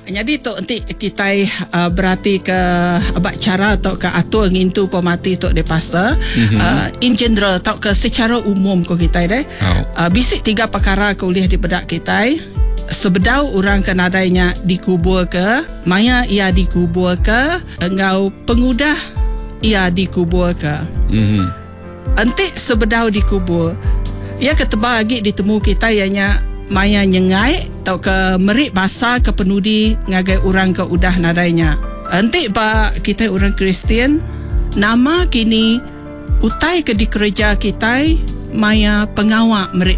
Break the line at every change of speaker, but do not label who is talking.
Jadi tok nanti kita berarti ke abak cara atau ke atur ngintu pemati tok de pastor in general atau ke secara umum ko kita deh. Bisik 3 perkara kuliah di bedak kita. Sebedau orang kenadainya dikubur ke, maya ia dikubur ke, engau pengudah ia dikubur ke. Antik sebedau dikubur. Ia ketebal lagi ditemu kita ianya maya nyengai atau ke merik basa ke penudi ngagai orang ke udah nadainya. Antik ba kita orang Kristian nama kini utai ke di kerja kita maya pengawak merik